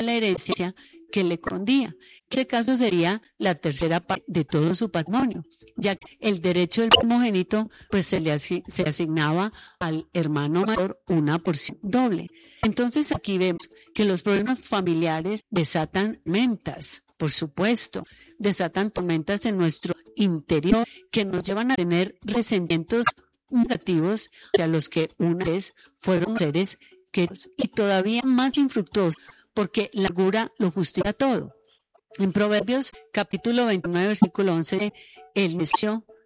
la herencia que le correspondía. En este caso sería la tercera parte de todo su patrimonio, ya que el derecho del primogénito pues se asignaba al hermano mayor una porción doble. Entonces aquí vemos que los problemas familiares desatan tormentas, por supuesto, desatan tormentas en nuestro interior que nos llevan a tener resentimientos negativos hacia los que una vez fueron seres queridos y todavía más infructuosos porque la amargura lo justifica todo. En Proverbios capítulo 29 versículo 11, el necio